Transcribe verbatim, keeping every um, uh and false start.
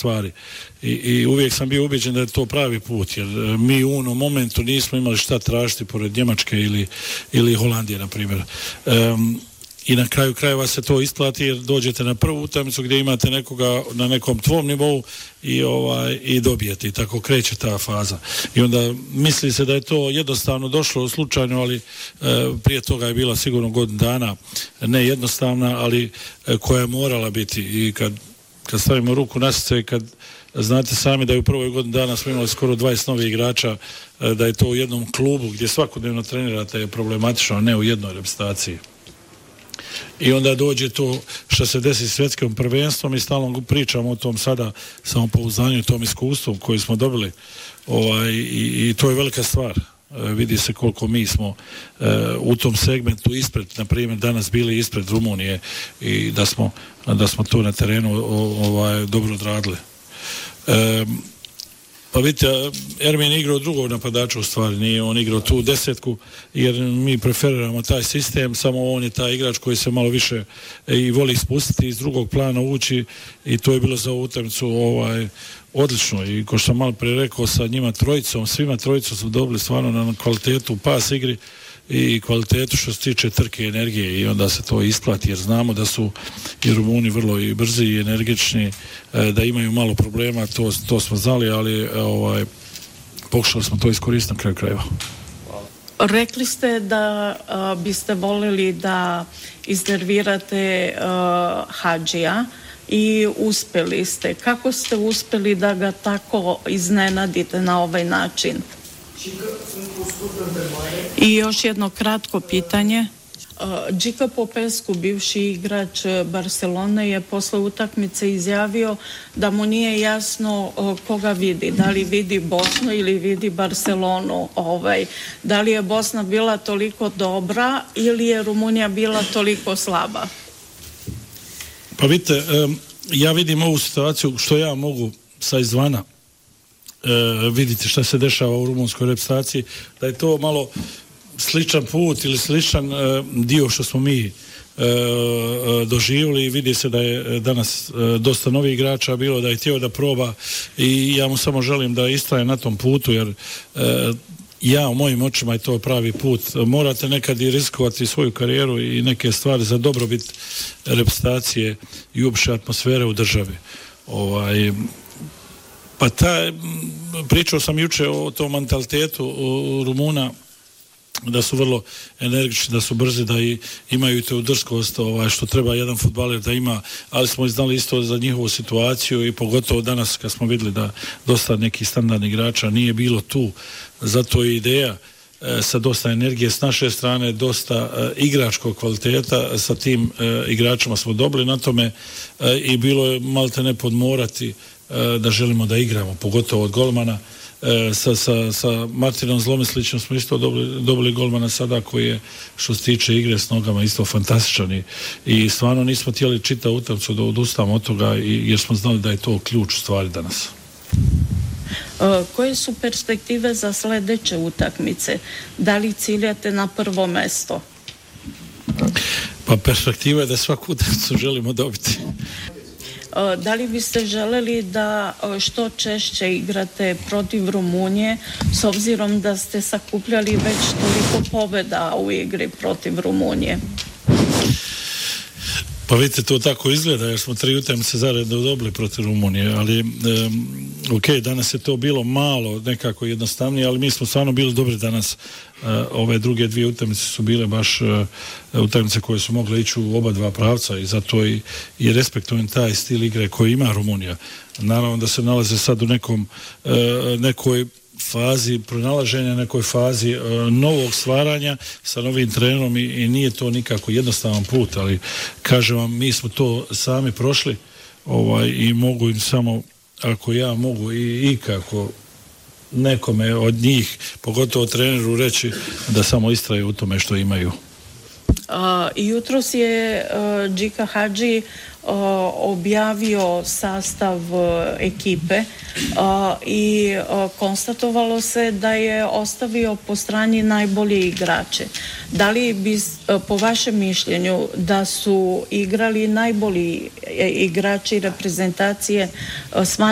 stvari. I, i uvijek sam bio ubeđen da je to pravi put, jer mi u onom momentu nismo imali šta tražiti pored Njemačke ili, ili Holandije, na primjer. Um, I na kraju krajeva se to isplati jer dođete na prvu utakmicu gdje imate nekoga na nekom tvom nivou i, ovaj, i dobijete. I tako kreće ta faza. I onda misli se da je to jednostavno došlo slučajno, ali e, prije toga je bila sigurno godinu dana ne jednostavna, ali e, koja je morala biti. I kad, kad stavimo ruku na srce i kad znate sami da je u prvoj godini dana smo imali skoro dvadeset novih igrača, e, da je to u jednom klubu gdje svakodnevno trenirate je problematično, a ne u jednoj reprezentaciji. I onda dođe to što se desi s svjetskim prvenstvom i stalno pričamo o tom sada samopouzdanju i tom iskustvu koji smo dobili. Ovaj, i, i to je velika stvar. E, vidi se koliko mi smo e, u tom segmentu ispred, na primjer danas bili ispred Rumunije i da smo, da smo to na terenu o, ovaj, dobro odradili. E, Pa vidite, Ermin je igrao drugog napadača u stvari, nije on igrao tu desetku, jer mi preferiramo taj sistem, samo on je taj igrač koji se malo više i voli spustiti iz drugog plana ući i to je bilo za ovu utakmicu ovaj, odlično. I ko što sam malo prije rekao sa njima trojicom, svima trojicom su dobili stvarno na kvalitetu u pas igri i kvalitetu što se tiče trke energije i onda se to isplati jer znamo da su i Rumuni vrlo i brzi i energični, da imaju malo problema, to, to smo znali, ali ovaj, pokušali smo to iskoristiti na kraju krajeva. Rekli ste da a, biste volili da iznervirate a, Hadžija i uspjeli ste. Kako ste uspjeli da ga tako iznenadite na ovaj način? I još jedno kratko pitanje. Džika Popescu, bivši igrač Barcelone, je posle utakmice izjavio da mu nije jasno koga vidi. Da li vidi Bosnu ili vidi Barcelonu. Ovaj. Da li je Bosna bila toliko dobra ili je Rumunija bila toliko slaba? Pa vidite, ja vidim ovu situaciju što ja mogu sa izvana Uh, vidite šta se dešava u rumunskoj reprezentaciji, da je to malo sličan put ili sličan uh, dio što smo mi uh, uh, doživjeli i vidi se da je danas uh, dosta novih igrača bilo, da je htio da proba i ja mu samo želim da istraje na tom putu jer uh, ja u mojim očima je to pravi put. Morate nekad i riskovati svoju karijeru i neke stvari za dobrobit reprezentacije i uopšte atmosfere u državi. Ovaj Pa ta, pričao sam juče o tom mentalitetu Rumuna, da su vrlo energični, da su brzi, da i imaju te udrskost, ovaj, što treba jedan fudbaler da ima, ali smo znali isto za njihovu situaciju i pogotovo danas kad smo vidjeli da dosta nekih standardnih igrača nije bilo tu, zato je ideja e, sa dosta energije s naše strane, dosta e, igračkog kvaliteta, sa tim e, igračima smo dobili na tome e, i bilo je malte ne podmorati da želimo da igramo, pogotovo od golmana. E, sa, sa, sa Martinom Zlomislićem smo isto dobili, dobili golmana sada koji je, što se tiče igre s nogama, isto fantastičan i, i stvarno nismo htjeli čita utakmicu da odustamo od toga i, jer smo znali da je to ključ stvari danas. E, koje su perspektive za sljedeće utakmice? Da li ciljate na prvo mesto? Pa perspektiva je da svaku utakmicu želimo dobiti. Da li biste želeli da što češće igrate protiv Rumunije s obzirom da ste sakupljali već toliko pobjeda u igri protiv Rumunije? Pa vidite, to tako izgleda jer smo tri utakmice zaredno dobili protiv Rumunije, ali um, ok, danas je to bilo malo nekako jednostavnije, ali mi smo stvarno bili dobri danas. Uh, ove druge dvije utakmice su bile baš uh, utakmice koje su mogle ići u oba dva pravca i zato i, i respektujem taj stil igre koji ima Rumunija. Naravno da se nalaze sad u nekom uh, nekoj fazi pronalaženja, nekoj fazi uh, novog stvaranja sa novim trenerom i, i nije to nikako jednostavan put, ali kažem vam, mi smo to sami prošli ovaj, i mogu im samo, ako ja mogu i, i kako nekome od njih, pogotovo treneru, reći da samo istraju u tome što imaju. Uh, jutros je uh, Džika Hadži uh, objavio sastav uh, ekipe uh, i uh, konstatovalo se da je ostavio po strani najbolje igrače. Da li bi, uh, po vašem mišljenju, da su igrali najbolji igrači reprezentacije, uh,